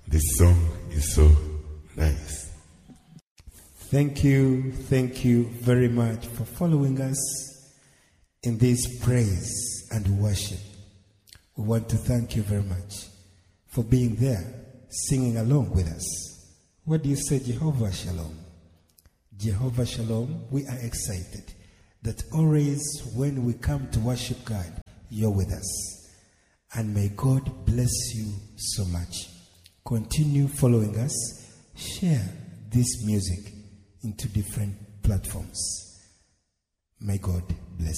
This song is so nice. Thank you very much for following us in this praise and worship. We want to thank you very much for being there, singing along with us. What do you say, Jehovah Shalom? Jehovah Shalom, we are excited that always when we come to worship God, you're with us. And may God bless you so much. Continue following us. Share this music into different platforms. May God bless.